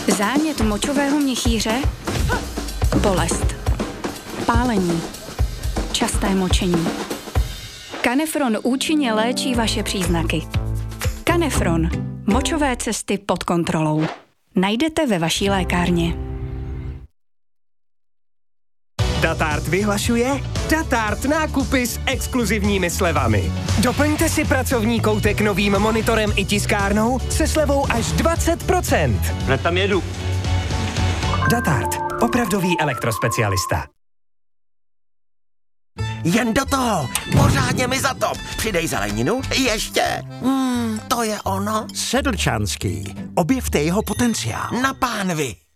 Zánět močového měchýře? Bolest. Pálení. Časté močení. Canefron účinně léčí vaše příznaky. Canefron. Močové cesty pod kontrolou. Najdete ve vaší lékárně. Datart vyhlašuje Datart nákupy s exkluzivními slevami. Doplňte si pracovní koutek novým monitorem i tiskárnou se slevou až 20%. Hned tam jedu. Datart. Opravdový elektrospecialista. Jen do toho, pořádně mi zatop. Přidej zeleninu, ještě. To je ono. Sedlčanský. Objevte jeho potenciál. Na pánvi.